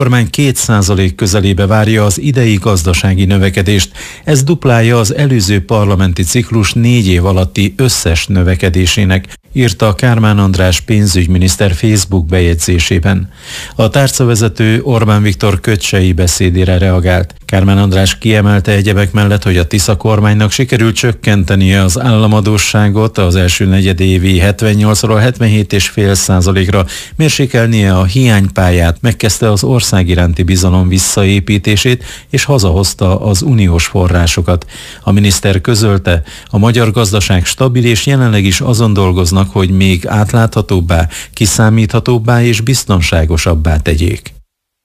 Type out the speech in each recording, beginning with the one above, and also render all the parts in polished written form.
A kormány 2% közelébe várja az idei gazdasági növekedést. Ez duplája az előző parlamenti ciklus 4 év alatti összes növekedésének, írta Kármán András pénzügyminiszter Facebook bejegyzésében. A tárcavezető Orbán Viktor köcsei beszédére reagált. Kármán András kiemelte egyebek mellett, hogy a Tisza kormánynak sikerült csökkentenie az államadósságot az első negyedévi 78-ról 77,5%-ra, mérsékelnie a hiánypályát, megkezdte az ország iránti bizalom visszaépítését és hazahozta az uniós forrásokat. A miniszter közölte, a magyar gazdaság stabil és jelenleg is azon dolgoznak, hogy még átláthatóbbá, kiszámíthatóbbá és biztonságosabbá tegyék.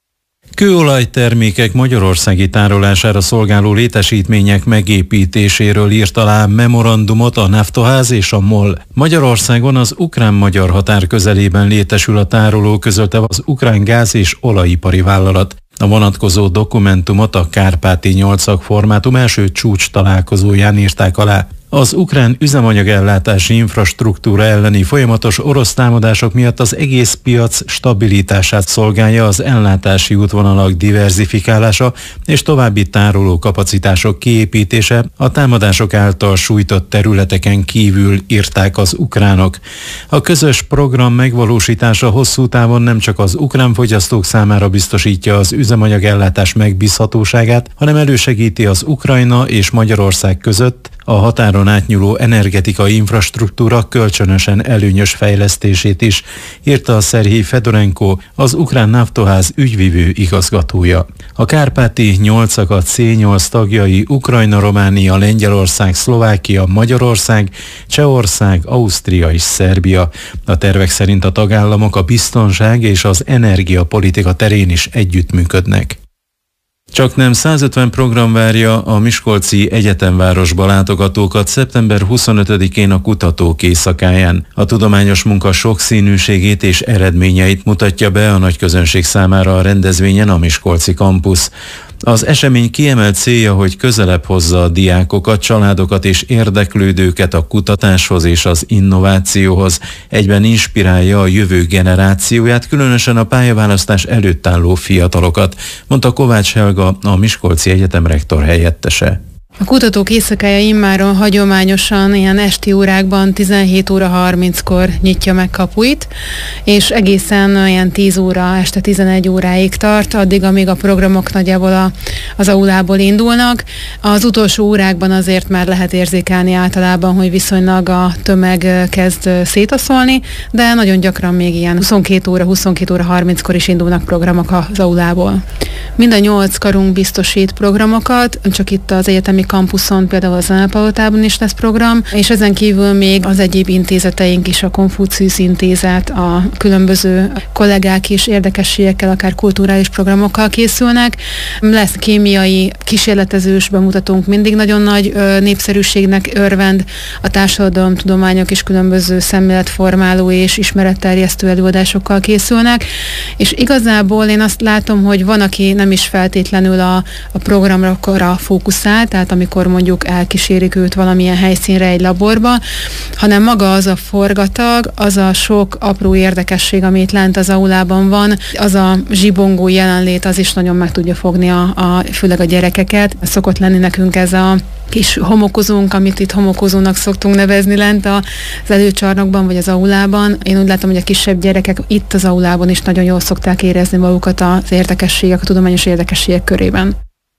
Kőolajtermékek magyarországi tárolására szolgáló létesítmények megépítéséről írt alá memorandumot a Naftoház és a MOL. Magyarországon az ukrán-magyar határ közelében létesül a tároló, közölte az ukrán gáz- és olajipari vállalat. A vonatkozó dokumentumot a Kárpáti 8-szak formátum első csúcs találkozóján írták alá. Az ukrán üzemanyagellátási infrastruktúra elleni folyamatos orosz támadások miatt az egész piac stabilitását szolgálja az ellátási útvonalak diverzifikálása és további tároló kapacitások kiépítése a támadások által sújtott területeken kívül, írták az ukránok. A közös program megvalósítása hosszú távon nem csak az ukrán fogyasztók számára biztosítja az üzemanyagellátás megbízhatóságát, hanem elősegíti az Ukrajna és Magyarország között a határon átnyúló energetikai infrastruktúra kölcsönösen előnyös fejlesztését is, írta a Szerhij Fedorenko, az ukrán Naftoház ügyvivő igazgatója. A Kárpáti 8-szak C8 tagjai Ukrajna, Románia, Lengyelország, Szlovákia, Magyarország, Csehország, Ausztria és Szerbia. A tervek szerint a tagállamok a biztonság és az energiapolitika terén is együttműködnek. Csaknem 150 program várja a miskolci egyetemvárosba látogatókat szeptember 25-én a Kutatók Éjszakáján. A tudományos munka sokszínűségét és eredményeit mutatja be a nagy közönség számára a rendezvényen a miskolci kampusz. Az esemény kiemelt célja, hogy közelebb hozza a diákokat, családokat és érdeklődőket a kutatáshoz és az innovációhoz. Egyben inspirálja a jövő generációját, különösen a pályaválasztás előtt álló fiatalokat, mondta Kovács Helga, a Miskolci Egyetem rektor helyettese. A Kutatók Éjszakája immáron hagyományosan ilyen esti órákban 17 óra 30-kor nyitja meg kapuit, és egészen ilyen 10 óra, este 11 óráig tart, addig, amíg a programok nagyjából az aulából indulnak. Az utolsó órákban azért már lehet érzékelni általában, hogy viszonylag a tömeg kezd szétaszolni, de nagyon gyakran még ilyen 22 óra 30-kor is indulnak programok az aulából. Mind a 8 karunk biztosít programokat, csak itt az egyetemi kampuszon, például a Zenepalotában is lesz program, és ezen kívül még az egyéb intézeteink is, a Konfuciusz Intézet, a különböző kollégák is érdekességekkel, akár kulturális programokkal készülnek. Lesz kémiai kísérletezős bemutatónk, mindig nagyon nagy népszerűségnek örvend, a társadalomtudományok is különböző szemléletformáló és ismeretterjesztő előadásokkal készülnek, és igazából én azt látom, hogy van, aki nem is feltétlenül a programra fókuszál, tehát amikor mondjuk elkísérik őt valamilyen helyszínre, egy laborba, hanem maga az a forgatag, az a sok apró érdekesség, amit lent az aulában van, az a zsibongó jelenlét, az is nagyon meg tudja fogni főleg a gyerekeket. Szokott lenni nekünk ez a kis homokozónk, amit itt homokozónak szoktunk nevezni lent az előcsarnokban vagy az aulában. Én úgy látom, hogy a kisebb gyerekek itt az aulában is nagyon jól szokták érezni magukat az érdekességek, a tudományos érdekességek körében.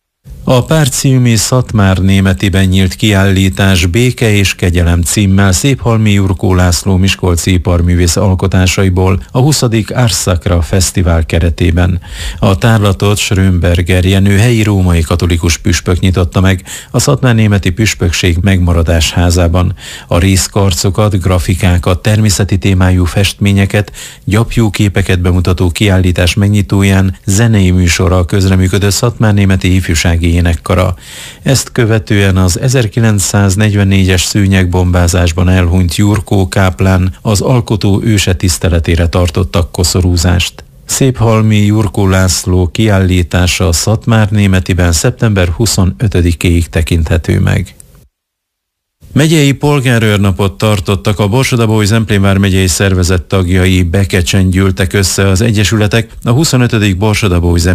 A Párciumi Szatmár-Németiben nyílt kiállítás Béke és kegyelem címmel Széphalmi Jurkó László miskolci iparművész alkotásaiból a 20. Ars Sacra Fesztivál keretében. A tárlatot Schrömberger Jenő helyi római katolikus püspök nyitotta meg a Szatmár-Németi Püspökség megmaradás házában. A részkarcokat, grafikákat, természeti témájú festményeket, gyapjúképeket bemutató kiállítás megnyitóján zenei műsorral közreműködött Szatmár-Németi ifjúsági énekkara. Ezt követően az 1944-es szőnyegbombázásban elhunyt Jurkó káplán az alkotó őse tiszteletére tartottak koszorúzást. Széphalmi Jurkó László kiállítása Szatmár-Németiben szeptember 25-éig tekinthető meg. Megyei polgárőrnapot tartottak, a Borsod-Abaúj-Zemplén vármegyei szervezet tagjai Bekecsen gyűltek össze az egyesületek a 25. Borsod-Abaúj